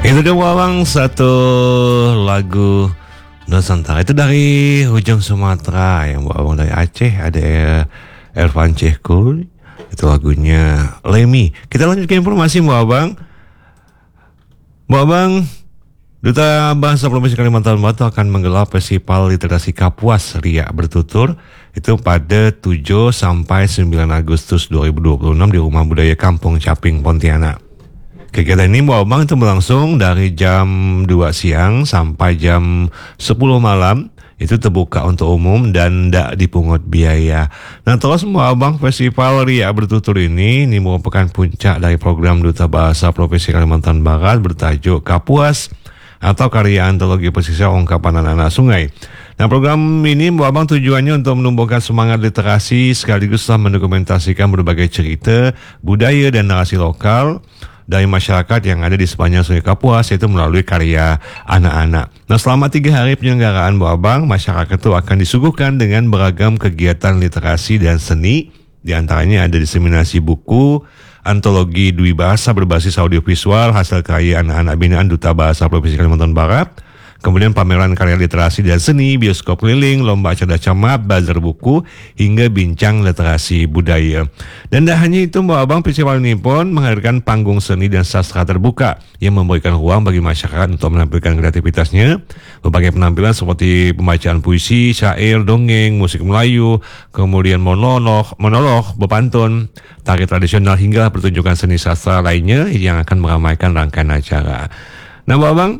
Itu dia Wawang, satu lagu Nusantara. Itu dari ujung Sumatera. Yang Wawang dari Aceh, ada Ervan Cehko. Itu lagunya Lemi. Kita lanjut ke informasi Wawang. Wawang, Duta Bahasa Provinsi Kalimantan Barat akan menggelar Festival Literasi Kapuas Riak Bertutur itu pada 7 sampai 9 Agustus 2026 di Rumah Budaya Kampung Caping, Pontianak. Kegiatan ini Wawang itu berlangsung dari jam 2 siang sampai jam 10 malam. Itu terbuka untuk umum dan tidak dipungut biaya. Nah, terus Wawang, Festival Riak Bertutur ini merupakan puncak dari program Duta Bahasa Provinsi Kalimantan Barat bertajuk Kapuas atau karya antologi pesisir ungkapan anak-anak sungai. Nah, program ini Wawang tujuannya untuk menumbuhkan semangat literasi sekaligus mendokumentasikan berbagai cerita, budaya dan narasi lokal dari masyarakat yang ada di sepanjang Sungai Kapuas, yaitu melalui karya anak-anak. Nah, selama 3 hari penyelenggaraan Wawang, masyarakat itu akan disuguhkan dengan beragam kegiatan literasi dan seni. Di antaranya ada diseminasi buku, antologi dwi bahasa berbasis audiovisual hasil karya anak-anak binaan Duta Bahasa Provinsi Kalimantan Barat, kemudian pameran karya literasi dan seni, bioskop keliling, lomba cerdas cermat, bazar buku, hingga bincang literasi budaya. Dan tak hanya itu, Wawang, festival ini pun menghadirkan panggung seni dan sastra terbuka yang memberikan ruang bagi masyarakat untuk menampilkan kreativitasnya. Berbagai penampilan seperti pembacaan puisi, syair, dongeng, musik Melayu, kemudian monolog, berpantun, tari tradisional hingga pertunjukan seni sastra lainnya yang akan meramaikan rangkaian acara. Nah, Wawang,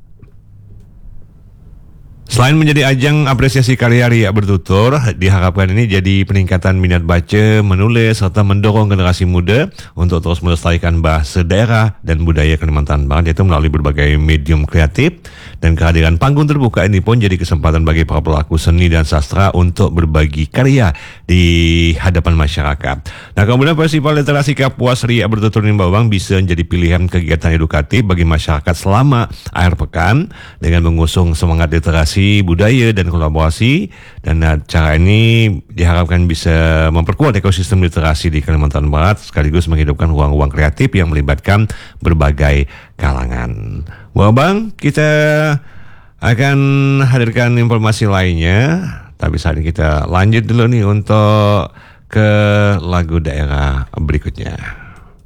selain menjadi ajang apresiasi karya Riak Bertutur, diharapkan ini jadi peningkatan minat baca, menulis, serta mendorong generasi muda untuk terus melestarikan bahasa daerah dan budaya Kalimantan Barat, yaitu melalui berbagai medium kreatif. Dan kehadiran panggung terbuka ini pun jadi kesempatan bagi para pelaku seni dan sastra untuk berbagi karya di hadapan masyarakat. Nah, kemudian Festival Literasi Kapuas Riak Bertutur ini Wawang bisa menjadi pilihan kegiatan edukatif bagi masyarakat selama akhir pekan dengan mengusung semangat literasi budaya dan kolaborasi. Dan acara ini diharapkan bisa memperkuat ekosistem literasi di Kalimantan Barat sekaligus menghidupkan ruang-ruang kreatif yang melibatkan berbagai kalangan. Wabang, kita akan hadirkan informasi lainnya, tapi saat ini kita lanjut dulu nih untuk ke lagu daerah berikutnya.